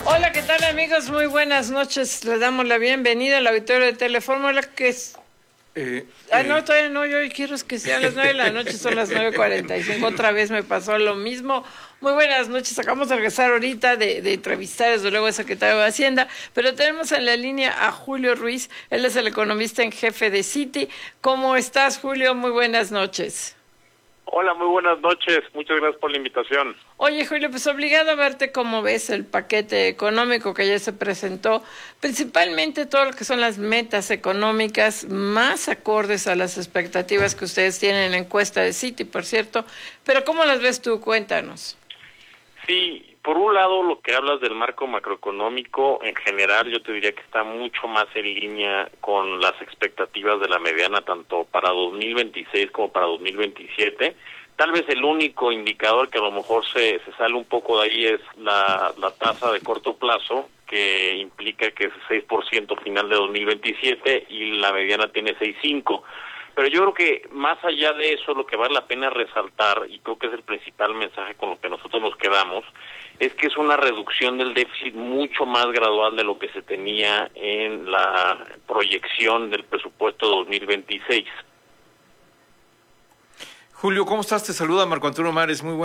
Hola, ¿qué tal, amigos? Muy buenas noches. Les damos la bienvenida al auditorio de Telefórmula, que es... no, todavía no, yo quiero que sean las 9 de la noche, son las 9:45. Otra vez me pasó lo mismo. Muy buenas noches, acabamos de regresar ahorita de entrevistar, desde luego, al secretario de Hacienda, pero tenemos en la línea a Julio Ruiz, él es el economista en jefe de Citi. ¿Cómo estás, Julio? Muy buenas noches. Hola, muy buenas noches. Muchas gracias por la invitación. Oye, Julio, pues obligado a verte cómo ves el paquete económico que ya se presentó, principalmente todo lo que son las metas económicas más acordes a las expectativas que ustedes tienen en la encuesta de Citi, por cierto, pero ¿cómo las ves tú? Cuéntanos. Sí, por un lado, lo que hablas del marco macroeconómico, en general, yo te diría que está mucho más en línea con las expectativas de la mediana, tanto para 2026 como para 2027. Tal vez el único indicador que a lo mejor se sale un poco de ahí es la tasa de corto plazo, que implica que es 6% final de 2027 y la mediana tiene 6.5%. Pero yo creo que más allá de eso, lo que vale la pena resaltar, y creo que es el principal mensaje con lo que nosotros nos quedamos, es que es una reducción del déficit mucho más gradual de lo que se tenía en la proyección del presupuesto 2026. Julio, ¿cómo estás? Te saluda Marco Antonio Mares, muy bueno.